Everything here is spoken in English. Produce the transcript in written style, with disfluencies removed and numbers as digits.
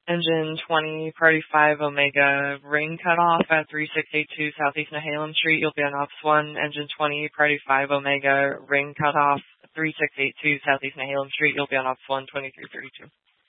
Engine 20, Party 5, Omega, ring cutoff at 3682 Southeast Nehalem Street. You'll be on Ops 1. Engine 20, Party 5, Omega, ring cutoff, 3682 Southeast Nehalem Street. You'll be on Ops 1, 2332.